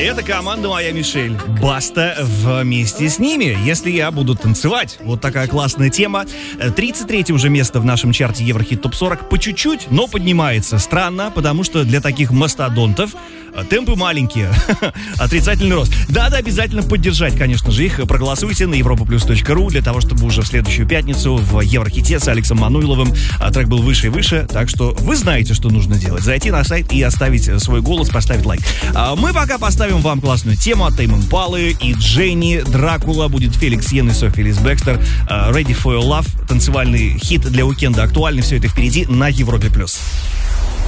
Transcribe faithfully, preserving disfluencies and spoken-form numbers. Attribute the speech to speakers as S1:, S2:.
S1: Это команда «Моя Мишель». Баста вместе с ними, если я буду танцевать. Вот такая классная тема. тридцать третье уже место в нашем чарте Еврохит топ сорок. По чуть-чуть, но поднимается. Странно, потому что для таких мастодонтов темпы маленькие. Отрицательный рост. Да-да, обязательно поддержать, конечно же, их. Проголосуйте на европа плюс точка ру для того, чтобы уже в следующую пятницу в Еврохите с Алексом Мануиловым трек был выше и выше. Так что вы знаете, что нужно делать. Зайти на сайт и оставить свой голос, поставить лайк. А мы пока поставим вам классную тему от Тейм Импалы и Дженни. Дракула, будет Феликс Йен и Софи Лис Бекстер. Ready for Your Love. Танцевальный хит для уикенда актуальный. Все это впереди на Европе плюс.